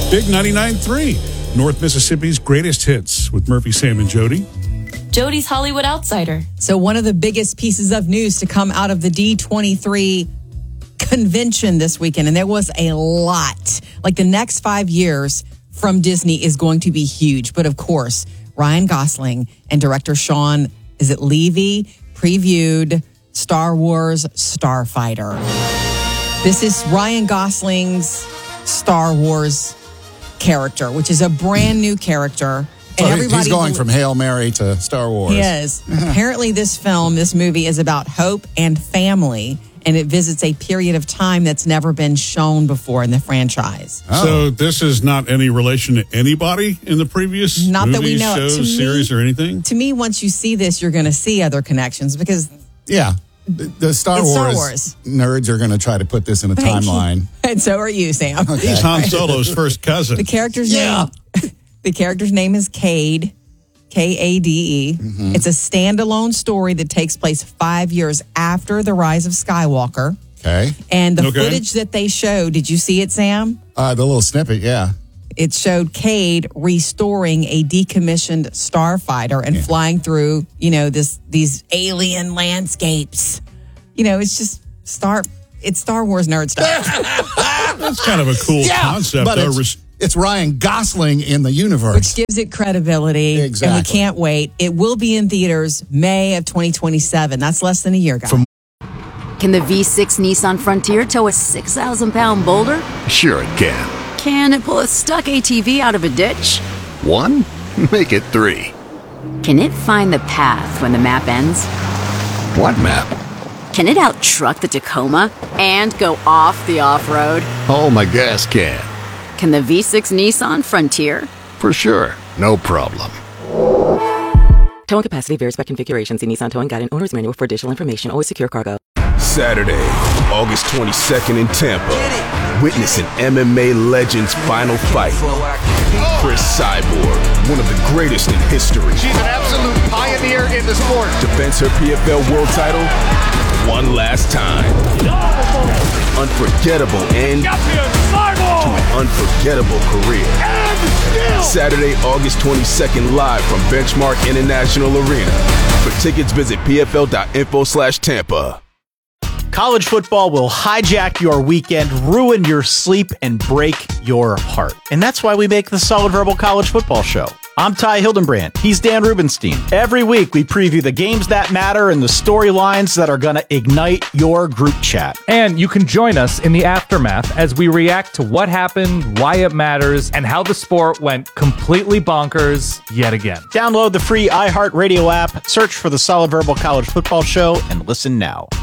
Big 99.3, North Mississippi's greatest hits with Murphy, Sam, and Jody. Jody's Hollywood Outsider. So one of the biggest pieces of news to come out of the D23 convention this weekend, and there was a lot. Like the next 5 years from Disney is going to be huge. But of course, Ryan Gosling and director Sean, Levy, previewed Star Wars Starfighter. This is Ryan Gosling's Star Wars character, which is a brand new character. And he's going from Hail Mary to Star Wars. He is. Apparently this movie is about hope and family, and it visits a period of time that's never been shown before in the franchise. Oh. So this is not any relation to anybody in the previous not movies, that we know. shows, series, or anything? To me, once you see this, you're going to see other connections because... Yeah. The Star Wars nerds are going to try to put this in a timeline. And so are you, Sam. Okay. He's Han Solo's first cousin. The character's name is Cade, Kade. Mm-hmm. It's a standalone story that takes place 5 years after the rise of Skywalker. Okay. And the footage that they showed, did you see it, Sam? The little snippet, yeah. It showed Cade restoring a decommissioned starfighter and flying through, these alien landscapes. It's just Star Wars nerd stuff. That's kind of a cool concept, but though. It's Ryan Gosling in the universe. Which gives it credibility. Exactly. And we can't wait. It will be in theaters May of 2027. That's less than a year, guys. Can the V6 Nissan Frontier tow a 6,000-pound boulder? Sure it can. Can it pull a stuck ATV out of a ditch? 1? Make it 3. Can it find the path when the map ends? What map? Can it out-truck the Tacoma and go off the off-road? Oh, my gas can. Can the V6 Nissan Frontier? For sure. No problem. Towing capacity varies by configuration. See Nissan Towing Guide and Owner's Manual for additional information. Always secure cargo. Saturday, August 22nd in Tampa. Witness an MMA legend's final fight. Chris Cyborg, one of the greatest in history. She's an absolute pioneer in the sport. Defends her PFL world title one last time. Unforgettable end to an unforgettable career. Saturday, August 22nd, live from Benchmark International Arena. For tickets, visit pfl.info/Tampa. College football will hijack your weekend, ruin your sleep, and break your heart. And that's why we make the Solid Verbal College Football Show. I'm Ty Hildenbrand. He's Dan Rubenstein. Every week, we preview the games that matter and the storylines that are going to ignite your group chat. And you can join us in the aftermath as we react to what happened, why it matters, and how the sport went completely bonkers yet again. Download the free iHeartRadio app, search for the Solid Verbal College Football Show, and listen now.